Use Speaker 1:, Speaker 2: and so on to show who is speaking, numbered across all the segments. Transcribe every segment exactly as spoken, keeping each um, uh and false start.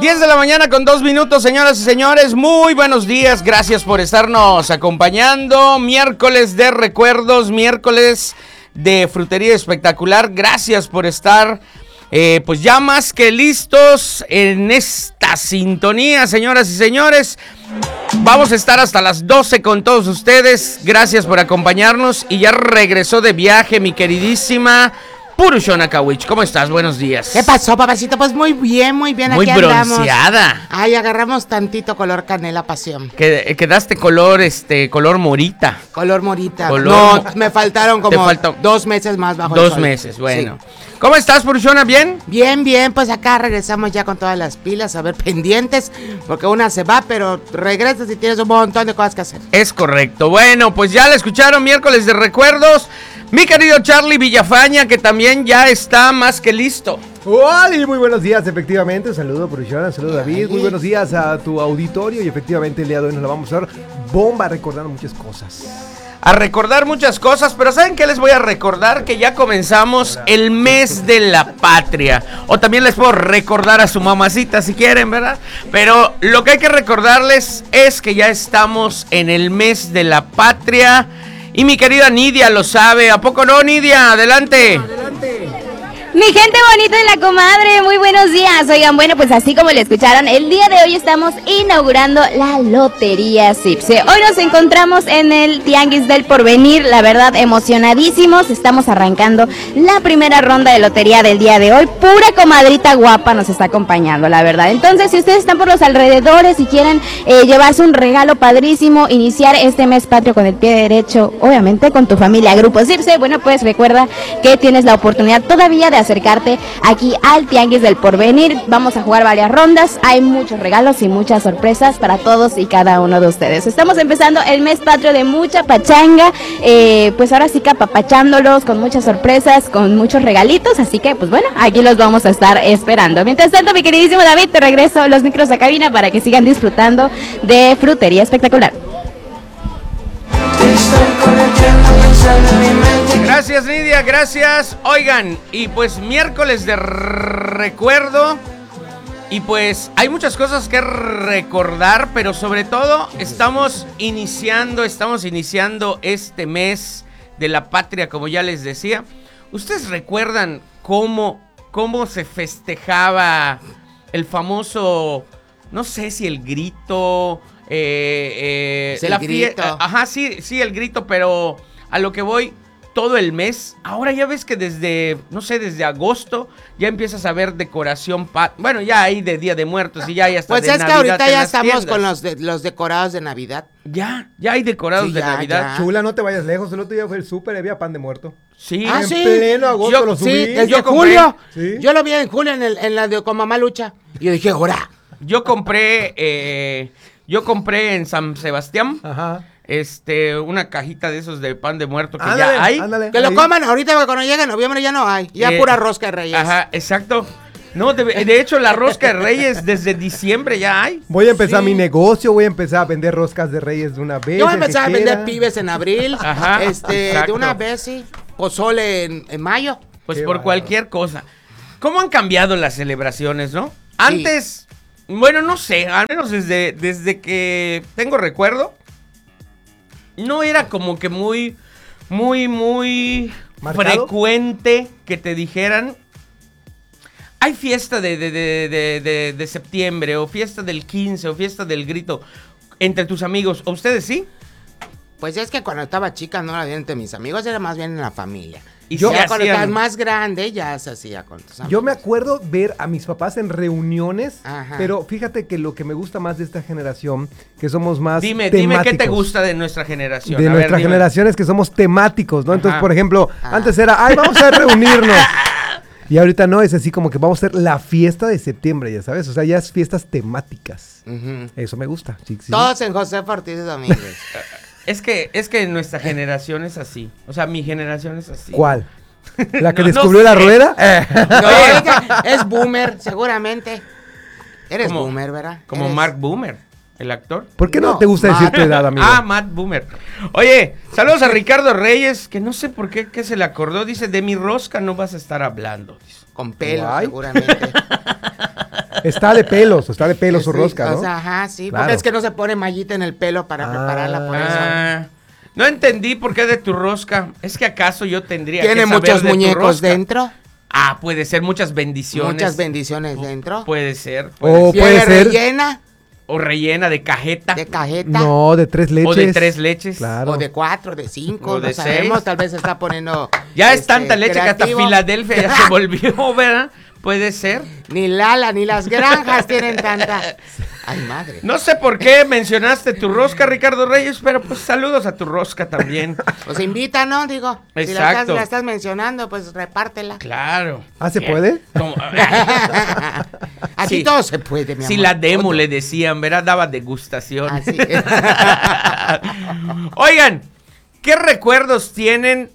Speaker 1: diez de la mañana con dos minutos, señoras y señores, muy buenos días, gracias por estarnos acompañando, miércoles de recuerdos, miércoles de Frutería Espectacular, gracias por estar, eh, pues ya más que listos en esta sintonía, señoras y señores, vamos a estar hasta las doce con todos ustedes, gracias por acompañarnos y ya regresó de viaje mi queridísima Purushona Kawich, ¿cómo estás? Buenos días.
Speaker 2: ¿Qué pasó, papacito? Pues muy bien, muy bien,
Speaker 1: muy
Speaker 2: aquí andamos.
Speaker 1: Muy bronceada.
Speaker 2: Ay, agarramos tantito color canela pasión.
Speaker 1: Que, quedaste color, este, color morita.
Speaker 2: Color morita.
Speaker 1: Color
Speaker 2: no,
Speaker 1: mo-
Speaker 2: me faltaron como
Speaker 1: faltó
Speaker 2: dos meses más bajo
Speaker 1: Dos
Speaker 2: el sol.
Speaker 1: meses, bueno.
Speaker 2: Sí.
Speaker 1: ¿Cómo estás, Purushona? ¿Bien?
Speaker 2: Bien, bien, pues acá regresamos ya con todas las pilas, a ver, pendientes, porque una se va, pero regresas y tienes un montón de cosas que hacer.
Speaker 1: Es correcto. Bueno, pues ya la escucharon, miércoles de recuerdos. Mi querido Charlie Villafaña, que también ya está más que listo.
Speaker 3: Hola, muy buenos días, efectivamente, un saludo Purushona, un saludo David, muy buenos días a tu auditorio y efectivamente el día de hoy nos la vamos a hacer bomba recordando muchas cosas.
Speaker 1: A recordar muchas cosas, pero ¿saben qué les voy a recordar? Que ya comenzamos el mes de la patria. O también les puedo recordar a su mamacita si quieren, ¿verdad? Pero lo que hay que recordarles es que ya estamos en el mes de la patria. Y mi querida Nidia lo sabe. ¿A poco no, Nidia? Adelante. Adelante.
Speaker 4: Mi gente bonita de la comadre, muy buenos días. Oigan, bueno, pues así como le escucharon, el día de hoy estamos inaugurando la Lotería Cipse. Hoy nos encontramos en el Tianguis del Porvenir, la verdad, emocionadísimos. Estamos arrancando la primera ronda de lotería del día de hoy. Pura comadrita guapa nos está acompañando, la verdad. Entonces, si ustedes están por los alrededores y quieren eh, llevarse un regalo padrísimo, iniciar este mes patrio con el pie derecho, obviamente con tu familia, Grupo Cipse, bueno, pues recuerda que tienes la oportunidad todavía de acercarte aquí al Tianguis del Porvenir. Vamos a jugar varias rondas, hay muchos regalos y muchas sorpresas para todos y cada uno de ustedes. Estamos empezando el mes patrio de mucha pachanga, eh, pues ahora sí que apapachándolos con muchas sorpresas, con muchos regalitos, así que pues bueno, aquí los vamos a estar esperando. Mientras tanto, mi queridísimo David, te regreso los micros a cabina para que sigan disfrutando de Frutería Espectacular.
Speaker 1: Gracias, Nidia, gracias. Oigan, y pues miércoles de recuerdo. Y pues hay muchas cosas que recordar, pero sobre todo estamos iniciando, estamos iniciando este mes de la patria, como ya les decía. ¿Ustedes recuerdan cómo, cómo se festejaba el famoso, no sé si el grito, eh, eh,
Speaker 2: el
Speaker 1: la
Speaker 2: grito.
Speaker 1: Fie- ajá, sí, sí, el grito, pero a lo que voy, todo el mes. Ahora ya ves que desde, no sé, desde agosto ya empiezas a ver decoración, pa- bueno, ya hay de Día de Muertos y ya hay hasta
Speaker 2: Pues
Speaker 1: de
Speaker 2: es que
Speaker 1: Navidad
Speaker 2: ahorita
Speaker 1: en
Speaker 2: ya
Speaker 1: las
Speaker 2: estamos
Speaker 1: tiendas.
Speaker 2: con los, de, los decorados de Navidad.
Speaker 1: Ya, ya hay decorados
Speaker 2: Sí,
Speaker 1: de
Speaker 2: ya,
Speaker 1: Navidad.
Speaker 2: ya.
Speaker 3: Chula, no te vayas lejos, el otro día fue el súper y había pan de muerto.
Speaker 1: Sí.
Speaker 2: Ah,
Speaker 3: en
Speaker 2: sí.
Speaker 3: pleno agosto
Speaker 1: Yo-
Speaker 3: lo subí.
Speaker 2: Sí, desde
Speaker 1: yo compré-
Speaker 2: julio.
Speaker 3: Sí.
Speaker 2: Yo lo vi en julio en, el, en la de con Mamá Lucha. Y yo dije, ¡ahora!
Speaker 1: Yo compré, eh, yo compré en San Sebastián,
Speaker 3: Ajá.
Speaker 1: este, una cajita de esos de pan de muerto que
Speaker 3: Ándale,
Speaker 1: ya hay.
Speaker 3: ándale.
Speaker 2: Que lo
Speaker 3: Ahí.
Speaker 2: coman ahorita, porque cuando llegue noviembre ya no hay. Ya
Speaker 1: Eh,
Speaker 2: pura rosca de Reyes.
Speaker 1: Ajá, exacto. No, de, de hecho la rosca de Reyes desde diciembre ya hay.
Speaker 3: Voy a empezar
Speaker 2: Sí.
Speaker 3: mi negocio, voy a empezar a vender roscas de Reyes de una vez.
Speaker 2: Yo voy a
Speaker 3: el que
Speaker 2: empezar a vender
Speaker 3: quiera.
Speaker 2: pibes en abril.
Speaker 1: Ajá,
Speaker 2: este,
Speaker 1: exacto.
Speaker 2: de una vez, sí. Pozole en, en mayo.
Speaker 1: Pues
Speaker 3: Qué
Speaker 1: por
Speaker 3: bárbaro.
Speaker 1: cualquier cosa. ¿Cómo han cambiado las celebraciones, no? Antes, bueno, no sé, al menos desde, desde que tengo recuerdo, no era como que muy, muy, muy
Speaker 3: ¿Marcado?
Speaker 1: frecuente que te dijeran, hay fiesta de, de, de, de, de, de septiembre, o fiesta del quince, o fiesta del grito, entre tus amigos. ¿O ustedes sí?
Speaker 2: Pues es que cuando estaba chica no era bien entre mis amigos, era más bien en la familia.
Speaker 1: Y
Speaker 3: Yo-
Speaker 1: sí
Speaker 2: Ya cuando
Speaker 1: hacían-
Speaker 2: estás más grande, ya se hacía con tus amigos.
Speaker 3: Yo me acuerdo ver a mis papás en reuniones,
Speaker 2: Ajá.
Speaker 3: pero fíjate que lo que me gusta más de esta generación, que somos más
Speaker 1: Dime, dime qué te
Speaker 3: temáticos.
Speaker 1: gusta de nuestra generación.
Speaker 3: De
Speaker 1: A ver,
Speaker 3: nuestra
Speaker 1: dime.
Speaker 3: generación es que somos temáticos, ¿no? Entonces,
Speaker 1: Ajá.
Speaker 3: por ejemplo,
Speaker 2: Ah.
Speaker 3: antes era, ay, vamos a reunirnos. Y ahorita no, es así como que vamos a hacer la fiesta de septiembre, ya sabes. O sea, ya es fiestas temáticas.
Speaker 2: Ujú.
Speaker 3: Eso me gusta. Sí, sí.
Speaker 2: Todos en José Ortiz de Domínguez.
Speaker 1: Es que, es que nuestra generación es así. O sea, mi generación es así.
Speaker 3: ¿Cuál? ¿La que
Speaker 1: No, no
Speaker 3: descubrió la
Speaker 1: sé.
Speaker 3: rueda? Eh.
Speaker 2: No, es, que es boomer, seguramente. Eres
Speaker 1: Como-
Speaker 2: boomer, ¿verdad?
Speaker 1: Como
Speaker 2: Eres-
Speaker 1: Mark Boomer, el actor.
Speaker 3: ¿Por qué no,
Speaker 2: No,
Speaker 3: te gusta decir
Speaker 2: Matt.
Speaker 3: tu edad, amigo?
Speaker 1: Ah, Matt Boomer. Oye, saludos a Ricardo Reyes, que no sé por qué que se le acordó. Dice, de mi rosca no vas a estar hablando. Dice.
Speaker 2: Con pelo,
Speaker 3: Guay.
Speaker 2: seguramente.
Speaker 3: Está de pelos, está de pelos su
Speaker 2: Sí,
Speaker 3: rosca, ¿no?
Speaker 2: O sea, ajá, sí,
Speaker 3: Claro.
Speaker 2: porque es que no se pone mallita en el pelo para
Speaker 3: Ah.
Speaker 2: prepararla por eso.
Speaker 1: Ah, no entendí por qué de tu rosca. ¿Es que acaso yo tendría que
Speaker 2: ¿Tiene
Speaker 1: saber
Speaker 2: muchos
Speaker 1: de tu
Speaker 2: muñecos
Speaker 1: rosca?
Speaker 2: dentro?
Speaker 1: Ah, puede ser, muchas bendiciones.
Speaker 2: Muchas bendiciones dentro.
Speaker 1: Puede ser. Puede
Speaker 3: O
Speaker 1: ser.
Speaker 3: puede
Speaker 2: ¿Viene
Speaker 3: ser-
Speaker 2: rellena
Speaker 1: O rellena de cajeta.
Speaker 2: de cajeta?
Speaker 3: No, de tres leches.
Speaker 1: O de tres leches.
Speaker 3: Claro.
Speaker 2: O de cuatro, de cinco,
Speaker 1: O de
Speaker 2: no sabemos,
Speaker 1: seis.
Speaker 2: tal vez se está poniendo...
Speaker 1: Ya es
Speaker 2: este,
Speaker 1: tanta leche que hasta
Speaker 2: creativo.
Speaker 1: Filadelfia ya se volvió, ¿verdad? Puede ser.
Speaker 2: Ni Lala, ni las granjas tienen tanta... Ay, madre.
Speaker 1: No sé por qué mencionaste tu rosca, Ricardo Reyes, pero pues saludos a tu rosca también.
Speaker 2: Pues invita, ¿no? Digo, si la estás,
Speaker 1: Exacto.
Speaker 2: la estás mencionando, pues repártela.
Speaker 1: Claro.
Speaker 3: ¿Ah, se
Speaker 1: Bien.
Speaker 3: puede?
Speaker 1: Como-
Speaker 2: Así
Speaker 1: Sí.
Speaker 2: todo se puede, mi amor.
Speaker 1: Si la demo
Speaker 2: Todo.
Speaker 1: le decían, ¿verdad? Daba degustación.
Speaker 2: Así.
Speaker 1: Oigan, ¿qué recuerdos tienen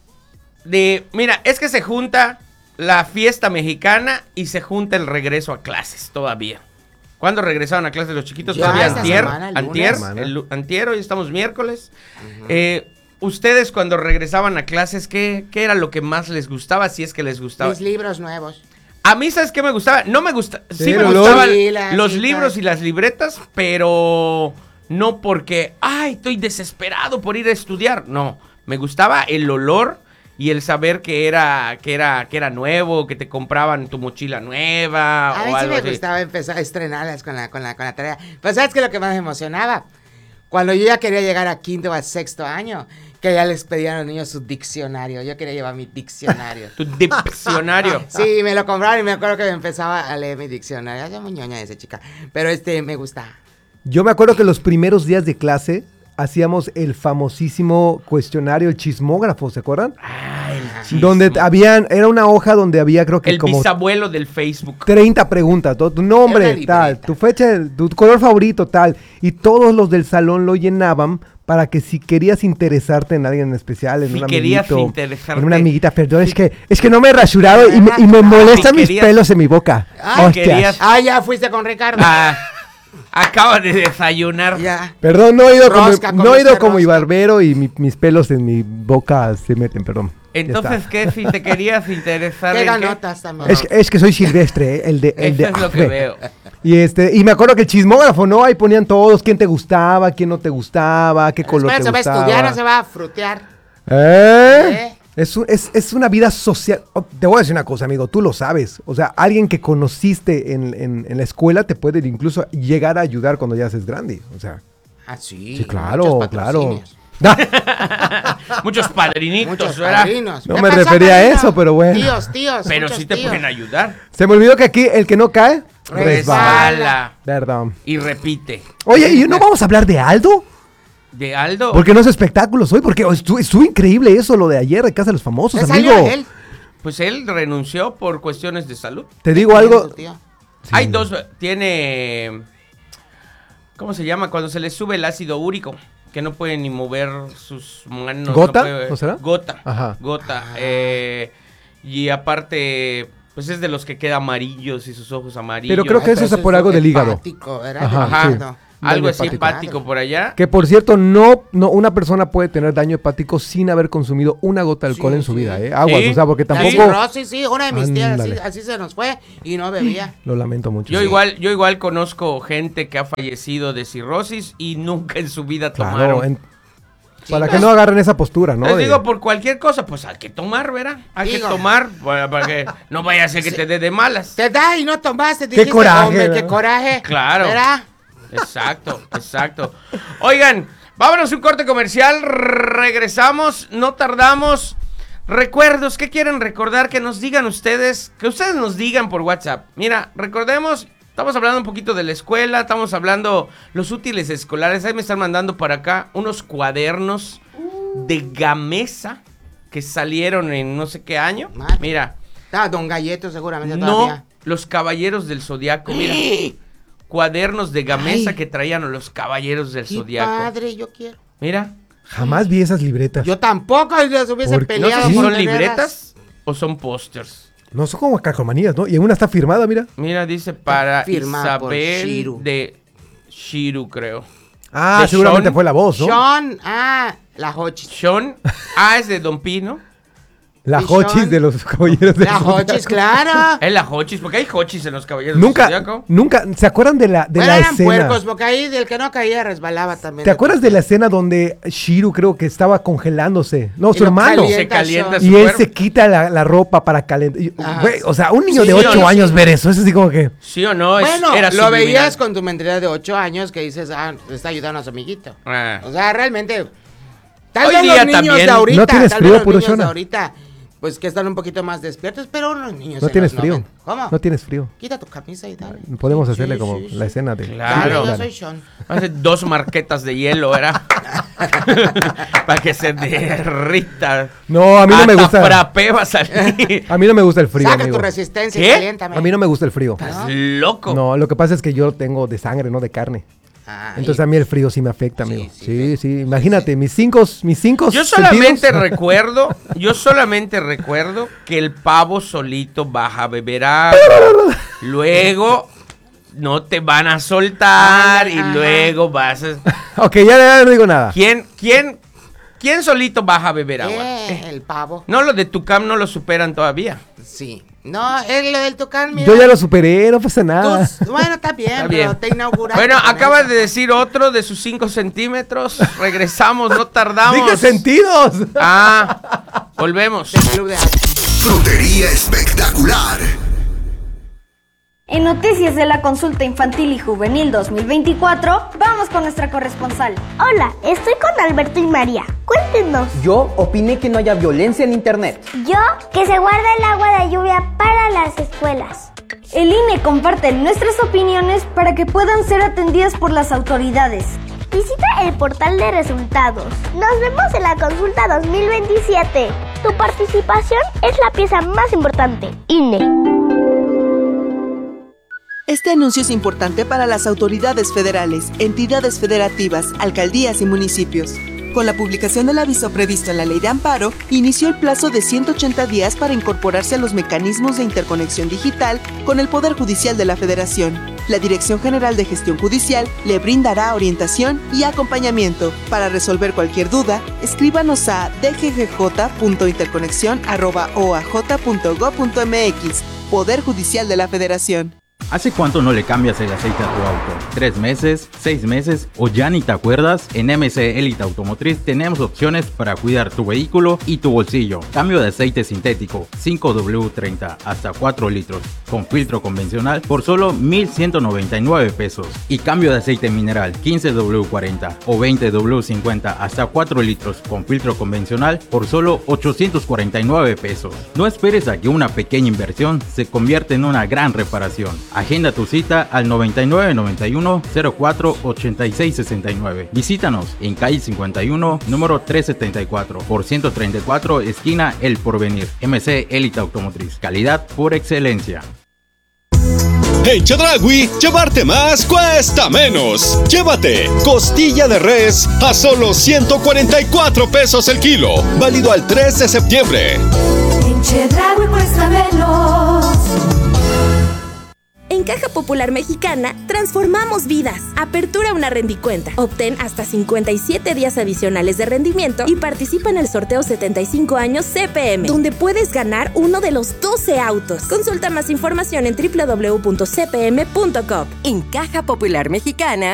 Speaker 1: de... Mira, es que se junta la fiesta mexicana y se junta el regreso a clases todavía. ¿Cuándo regresaron a clases los chiquitos?
Speaker 2: Ya,
Speaker 1: Todavía
Speaker 2: esta
Speaker 1: antier,
Speaker 2: semana, el
Speaker 1: antier,
Speaker 3: lunes.
Speaker 1: el lu- antier, hoy estamos miércoles. Eh, ustedes cuando regresaban a clases, ¿qué, ¿qué era lo que más les gustaba? Si es que les gustaba.
Speaker 2: Mis libros nuevos.
Speaker 1: A mí, ¿sabes qué me gustaba? No me gusta, sí,
Speaker 3: Sí,
Speaker 1: me
Speaker 3: el olor.
Speaker 1: gustaban
Speaker 2: Sí, la
Speaker 1: los
Speaker 2: cita.
Speaker 1: libros y las libretas, pero no porque, ay, estoy desesperado por ir a estudiar. No, me gustaba el olor y el saber que era, que era, que era nuevo, que te compraban tu mochila nueva
Speaker 2: A
Speaker 1: o
Speaker 2: mí sí
Speaker 1: algo
Speaker 2: me
Speaker 1: así.
Speaker 2: gustaba empezar a estrenarlas con la, con la, con la tarea. Pero ¿sabes qué es lo que más me emocionaba? Cuando yo ya quería llegar a quinto o a sexto año, que ya les pedían a los niños su diccionario. Yo quería llevar mi diccionario.
Speaker 1: Tu diccionario.
Speaker 2: Sí, me lo compraron y me acuerdo que me empezaba a leer mi diccionario. Yo muy ñoña esa chica. Pero este, me gusta.
Speaker 3: Yo me acuerdo que los primeros días de clase hacíamos el famosísimo cuestionario, el chismógrafo, ¿se acuerdan?
Speaker 1: Ah, el chisme.
Speaker 3: Donde habían, era una hoja donde había creo que
Speaker 1: El
Speaker 3: como
Speaker 1: bisabuelo del Facebook.
Speaker 3: treinta preguntas, todo, tu
Speaker 2: Era
Speaker 3: nombre,
Speaker 2: una
Speaker 3: tal,
Speaker 2: libreta.
Speaker 3: tu fecha, tu color favorito, tal, y todos los del salón lo llenaban para que si querías interesarte en alguien en especial, en
Speaker 1: Si
Speaker 3: un
Speaker 1: querías
Speaker 3: amiguito,
Speaker 1: interesarte.
Speaker 3: en una amiguita, perdón, es que es que no me he rasurado y me, y me molestan
Speaker 1: Si
Speaker 3: mis
Speaker 1: querías-
Speaker 3: pelos en mi boca.
Speaker 2: Ay,
Speaker 3: Hostias.
Speaker 1: querías-
Speaker 2: Ah, ya fuiste con Ricardo.
Speaker 1: Ah, acaba de desayunar.
Speaker 2: Ya.
Speaker 3: Perdón, no he ido
Speaker 2: Rosca,
Speaker 3: como, no he ido
Speaker 2: comiste
Speaker 3: como mi
Speaker 2: rosca.
Speaker 3: barbero y mi- mis pelos en mi boca se meten, perdón. Ya
Speaker 1: Entonces,
Speaker 3: está.
Speaker 1: ¿qué? Si te querías interesar
Speaker 2: Qué
Speaker 1: en qué?
Speaker 2: ganotas también.
Speaker 3: Es, que- es que soy silvestre, ¿eh? el de... El
Speaker 1: Eso
Speaker 3: de
Speaker 1: es lo que
Speaker 3: ve.
Speaker 1: veo.
Speaker 3: Y este, y me acuerdo que el chismógrafo, ¿no? Ahí ponían todos, quién te gustaba, quién no te gustaba, qué color
Speaker 2: Espera,
Speaker 3: te
Speaker 2: se va a
Speaker 3: gustaba.
Speaker 2: estudiar, no se va a frutear.
Speaker 3: ¿Eh?
Speaker 2: ¿Eh?
Speaker 3: Es, un- es, es una vida social. Oh, te voy a decir una cosa, amigo, tú lo sabes. O sea, alguien que conociste en, en- en la escuela te puede incluso llegar a ayudar cuando ya seas grande. O sea,
Speaker 2: Ah, sí.
Speaker 3: sí, claro,
Speaker 2: muchos
Speaker 3: claro.
Speaker 2: patrocinios.
Speaker 1: Muchos padrinitos,
Speaker 2: Muchos
Speaker 1: ¿verdad?
Speaker 2: padrinos.
Speaker 3: No
Speaker 2: ¿Qué
Speaker 3: me
Speaker 2: pasó,
Speaker 3: refería a
Speaker 2: padrino?
Speaker 3: eso, pero bueno.
Speaker 2: Tíos, tíos.
Speaker 1: Pero
Speaker 2: muchos
Speaker 1: sí te
Speaker 2: tíos.
Speaker 1: pueden ayudar.
Speaker 3: Se me olvidó que aquí el que no cae, resbala.
Speaker 1: Resbala.
Speaker 3: Perdón.
Speaker 1: Y repite.
Speaker 3: Oye, ¿y no vamos a hablar de Aldo?
Speaker 1: ¿De Aldo?
Speaker 3: Porque no es espectáculos hoy, porque estuvo, estuvo increíble eso, lo de ayer de Casa de los Famosos,
Speaker 2: ¿Es
Speaker 3: amigo.
Speaker 2: allá él?
Speaker 1: Pues él renunció por cuestiones de salud.
Speaker 3: Te digo algo.
Speaker 2: Tu tío.
Speaker 1: Hay dos, tiene... ¿Cómo se llama? Cuando se le sube el ácido úrico, que no puede ni mover sus manos.
Speaker 3: ¿Gota?
Speaker 1: No puede-
Speaker 3: ¿No será?
Speaker 1: Gota.
Speaker 3: Ajá.
Speaker 1: Gota. eh, y aparte, pues es de los que queda amarillos y sus ojos amarillos.
Speaker 3: Pero creo que
Speaker 2: Ay,
Speaker 3: eso
Speaker 2: pero
Speaker 3: es por algo del hígado.
Speaker 2: hepático, ¿verdad?
Speaker 3: Ajá,
Speaker 1: Ajá.
Speaker 3: sí.
Speaker 2: No.
Speaker 1: Algo
Speaker 3: Daño
Speaker 1: así
Speaker 3: hepático.
Speaker 1: hepático por allá.
Speaker 3: Que por cierto, no, no, una persona puede tener daño hepático sin haber consumido una gota de alcohol
Speaker 2: Sí,
Speaker 3: en su
Speaker 2: sí.
Speaker 3: vida, ¿eh? Aguas,
Speaker 1: Sí.
Speaker 3: o sea, porque
Speaker 2: La
Speaker 3: tampoco...
Speaker 2: cirrosis, sí, una de mis tías así,
Speaker 3: Ándale.
Speaker 2: así se nos fue y no bebía.
Speaker 3: Lo lamento mucho.
Speaker 1: Yo
Speaker 3: sí.
Speaker 1: igual, yo igual conozco gente que ha fallecido de cirrosis y nunca en su vida
Speaker 3: Claro,
Speaker 1: tomaron.
Speaker 3: en-
Speaker 2: Sí,
Speaker 3: para que
Speaker 2: pues,
Speaker 3: no agarren esa postura, ¿no?
Speaker 1: Les
Speaker 3: De-
Speaker 1: digo, por cualquier cosa, pues hay que tomar, ¿verdad? Hay
Speaker 2: Digo.
Speaker 1: que tomar para, para que no vaya a ser que
Speaker 2: Sí.
Speaker 1: te dé de malas.
Speaker 2: Te da y no tomaste. Dijiste,
Speaker 3: coraje,
Speaker 2: hombre, qué
Speaker 3: ¿verdad?
Speaker 2: coraje.
Speaker 1: Claro.
Speaker 2: ¿Verdad?
Speaker 1: Exacto, exacto. Oigan, vámonos a un corte comercial, regresamos, no tardamos. Recuerdos, ¿qué quieren recordar? Que nos digan ustedes, que ustedes nos digan por WhatsApp. Mira, recordemos, estamos hablando un poquito de la escuela, estamos hablando los útiles escolares. Ahí me están mandando para acá unos cuadernos de Gamesa que salieron en no sé qué año.
Speaker 2: Madre.
Speaker 1: Mira,
Speaker 2: Ah, Don Galleto seguramente
Speaker 1: no,
Speaker 2: todavía.
Speaker 1: los caballeros del Zodiaco, mira. Cuadernos de Gamesa
Speaker 2: Ay.
Speaker 1: que traían los caballeros del
Speaker 2: Qué
Speaker 1: Zodiaco.
Speaker 2: padre, yo quiero.
Speaker 1: Mira,
Speaker 3: Jamás vi esas libretas.
Speaker 2: Yo tampoco les hubiese
Speaker 3: ¿Por qué?
Speaker 1: no sé
Speaker 2: peleado.
Speaker 1: si
Speaker 2: por
Speaker 1: son
Speaker 2: tenerlas.
Speaker 1: libretas o son pósters.
Speaker 3: No, son como calcomanías, ¿no? Y una está firmada, mira.
Speaker 1: Mira, dice para
Speaker 2: Firmada por
Speaker 1: Isabel
Speaker 2: Shiru.
Speaker 1: de Shiru, creo.
Speaker 3: Ah,
Speaker 1: ¿De
Speaker 3: seguramente
Speaker 1: Sean?
Speaker 3: fue la voz, ¿no?
Speaker 2: Sean, ah, la Hochi.
Speaker 1: Sean, ah, es de Don Pino.
Speaker 3: La
Speaker 2: Pichón.
Speaker 3: Hochis de los caballeros de
Speaker 2: La Hochis, claro.
Speaker 1: Es la Hochis, porque hay Hochis en los caballeros
Speaker 3: Nunca,
Speaker 1: del Zodiaco.
Speaker 3: nunca, ¿se acuerdan de la, de
Speaker 2: Bueno,
Speaker 3: la
Speaker 2: eran
Speaker 3: escena?
Speaker 2: puercos, porque ahí del que no caía resbalaba también.
Speaker 3: ¿Te acuerdas de la escena donde Shiru creo que estaba congelándose? No,
Speaker 2: Y
Speaker 3: su
Speaker 2: lo
Speaker 3: hermano.
Speaker 2: calienta
Speaker 1: Se calienta
Speaker 2: Sean.
Speaker 1: su
Speaker 3: Y él
Speaker 1: cuerpo.
Speaker 3: se quita la, la ropa para calentar. Y,
Speaker 2: Ajá.
Speaker 3: güey, o sea, un niño
Speaker 2: Sí,
Speaker 3: de ocho
Speaker 2: sí.
Speaker 3: años ver eso, es así como que...
Speaker 1: ¿Sí o no? Es-
Speaker 2: Bueno,
Speaker 1: era
Speaker 2: lo
Speaker 1: subliminal.
Speaker 2: veías con tu mentalidad de ocho años que dices, ah, está ayudando a su amiguito.
Speaker 1: Ah.
Speaker 2: O sea, realmente. Tal
Speaker 1: Hoy
Speaker 2: vez
Speaker 1: día
Speaker 2: los niños
Speaker 1: también.
Speaker 2: de ahorita,
Speaker 3: ¿No tienes
Speaker 2: tal
Speaker 3: frío,
Speaker 2: vez los
Speaker 3: puro
Speaker 2: niños de
Speaker 3: Shona?
Speaker 2: ahorita, pues que están un poquito más despiertos, pero los niños
Speaker 3: No
Speaker 2: en
Speaker 3: tienes
Speaker 2: los
Speaker 3: frío.
Speaker 2: noventa. ¿Cómo?
Speaker 3: No tienes frío.
Speaker 2: Quita tu camisa y dale.
Speaker 3: Podemos
Speaker 2: Sí,
Speaker 3: hacerle
Speaker 2: sí,
Speaker 3: como
Speaker 2: sí,
Speaker 3: la
Speaker 2: sí.
Speaker 3: escena de...
Speaker 1: Claro.
Speaker 2: Dale, yo
Speaker 3: Dale.
Speaker 2: soy Sean.
Speaker 1: Hace dos marquetas de hielo, era. Para que se derrita.
Speaker 3: No, a mí no me
Speaker 1: Hasta
Speaker 3: gusta...
Speaker 1: frappé va a salir.
Speaker 3: A mí no me gusta el frío,
Speaker 2: Saca
Speaker 3: amigo.
Speaker 2: tu resistencia
Speaker 1: ¿Qué?
Speaker 2: y caliéntame.
Speaker 3: A mí no me gusta el frío.
Speaker 1: Estás loco.
Speaker 3: No, lo que pasa es que yo tengo de sangre, no de carne.
Speaker 2: Ah,
Speaker 3: Entonces a mí el frío sí me afecta,
Speaker 2: Sí,
Speaker 3: amigo.
Speaker 2: sí,
Speaker 3: Sí, sí. Imagínate, mis cinco, mis cinco
Speaker 1: Yo solamente
Speaker 3: sentidos-
Speaker 1: recuerdo, yo solamente recuerdo que el pavo solito baja a beber agua. Luego no te van a soltar y
Speaker 2: Ajá.
Speaker 1: luego vas a...
Speaker 3: Ok, ya, ya no digo nada.
Speaker 1: ¿Quién, quién, quién solito baja a beber agua?
Speaker 2: eh, el pavo.
Speaker 1: No, los de Tucam no lo superan todavía.
Speaker 2: Sí. No, es lo del tucán, mira.
Speaker 3: Yo ya lo superé, no pasa nada.
Speaker 2: Tú- bueno, está bien,
Speaker 1: Está
Speaker 2: pero
Speaker 1: bien.
Speaker 2: te inauguraste.
Speaker 1: Bueno,
Speaker 2: con
Speaker 1: acabas
Speaker 2: eso.
Speaker 1: de decir otro de sus cinco centímetros. Regresamos, no tardamos.
Speaker 3: ¡Dije sentidos!
Speaker 1: Ah, volvemos.
Speaker 2: Del club de
Speaker 5: Frutería espectacular.
Speaker 6: En noticias de la consulta infantil y juvenil dos mil veinticuatro, vamos con nuestra corresponsal.
Speaker 7: Hola, estoy con Alberto y María. Cuéntenos.
Speaker 8: Yo opiné que no haya violencia en internet.
Speaker 7: Yo, que se guarda el agua de lluvia para las escuelas.
Speaker 6: El I N E comparte nuestras opiniones para que puedan ser atendidas por las autoridades.
Speaker 7: Visita el portal de resultados. Nos vemos en la consulta dos mil veintisiete. Tu participación es la pieza más importante. I N E.
Speaker 9: Este anuncio es importante para las autoridades federales, entidades federativas, alcaldías y municipios. Con la publicación del aviso previsto en la Ley de Amparo, inició el plazo de ciento ochenta días para incorporarse a los mecanismos de interconexión digital con el Poder Judicial de la Federación. La Dirección General de Gestión Judicial le brindará orientación y acompañamiento. Para resolver cualquier duda, escríbanos a d g g j punto interconexión arroba o a j punto gob punto m x. Poder Judicial de la Federación.
Speaker 10: ¿Hace cuánto no le cambias el aceite a tu auto? ¿Tres meses? ¿Seis meses? ¿O ya ni te acuerdas? En M C Elite Automotriz tenemos opciones para cuidar tu vehículo y tu bolsillo. Cambio de aceite sintético cinco W treinta hasta cuatro litros con filtro convencional por solo mil ciento noventa y nueve pesos. Y cambio de aceite mineral quince W cuarenta o veinte W cincuenta hasta cuatro litros con filtro convencional por solo ochocientos cuarenta y nueve pesos. No esperes a que una pequeña inversión se convierta en una gran reparación. Agenda tu cita al noventa y nueve noventa y uno cero cuatro ochenta y seis sesenta y nueve. Visítanos en calle cincuenta y uno, número trescientos setenta y cuatro, por ciento treinta y cuatro, esquina El Porvenir. M C Elite Automotriz. Calidad por excelencia.
Speaker 11: En Chedraui, llevarte más cuesta menos. Llévate costilla de res a solo ciento cuarenta y cuatro pesos el kilo. Válido al tres de septiembre.
Speaker 12: En Chedraui cuesta menos.
Speaker 13: En Caja Popular Mexicana, transformamos vidas. Apertura una rendicuenta. Obtén hasta cincuenta y siete días adicionales de rendimiento y participa en el sorteo setenta y cinco años C P M, donde puedes ganar uno de los doce autos. Consulta más información en w w w punto c p m punto com.
Speaker 14: En Caja Popular Mexicana,